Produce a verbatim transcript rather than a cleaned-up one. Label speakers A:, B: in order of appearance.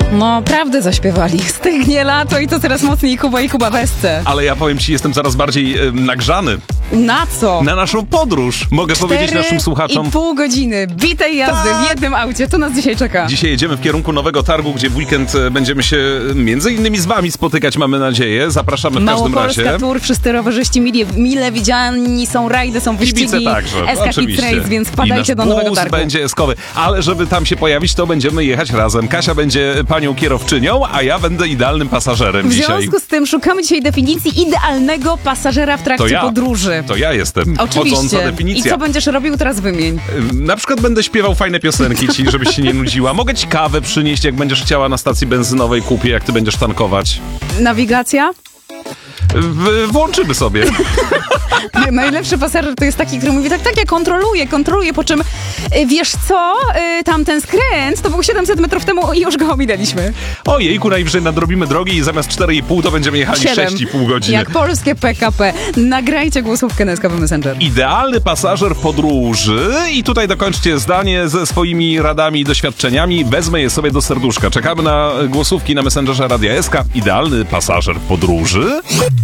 A: No, prawdę zaśpiewali. Stygnie lato i to coraz mocniej Kuba i Kuba Wesce.
B: Ale ja powiem ci, jestem coraz bardziej y, nagrzany.
A: Na co?
B: Na naszą podróż. Mogę powiedzieć naszym słuchaczom.
A: I pół godziny bitej jazdy
B: tak.
A: w jednym aucie. To nas dzisiaj czeka.
B: Dzisiaj jedziemy w kierunku Nowego Targu, gdzie w weekend będziemy się między innymi z wami spotykać, mamy nadzieję. Zapraszamy w każdym razie.
A: Małopolska Tour, wszyscy rowerzyści mile, mile widziani, są rajdy, są wyścigi.
B: Kibice także,
A: S K Kids
B: oczywiście.
A: Race, więc wpadajcie
B: I
A: do
B: nasz
A: Nowego
B: bus
A: Targu.
B: będzie eskowy, ale żeby tam się pojawić, to będziemy jechać razem. Kasia będzie panią kierowczynią, a ja będę idealnym pasażerem
A: w
B: dzisiaj.
A: W związku z tym szukamy dzisiaj definicji idealnego pasażera w trakcie
B: to ja.
A: podróży.
B: To ja jestem. Chodząca definicja.
A: I co będziesz robił, teraz wymień.
B: Na przykład będę śpiewał fajne piosenki ci, żebyś się nie nudziła. Mogę ci kawę przynieść, jak będziesz chciała na stacji benzynowej, kupię, jak ty będziesz tankować.
A: Nawigacja?
B: W- włączymy sobie.
A: Najlepszy pasażer to jest taki, który mówi tak, tak, ja kontroluję, kontroluję, po czym y, wiesz co, y, tamten skręt to był siedemset metrów temu i już go ominęliśmy.
B: Ojejku, najwyżej nadrobimy drogi i zamiast cztery i pół to będziemy jechali sześć i pół godziny.
A: Jak polskie P K P. Nagrajcie głosówkę na S K P Messenger.
B: Idealny pasażer w podróży i tutaj dokończcie zdanie ze swoimi radami i doświadczeniami. Wezmę je sobie do serduszka. Czekamy na głosówki na Messengerze Radia S K. Idealny pasażer w podróży.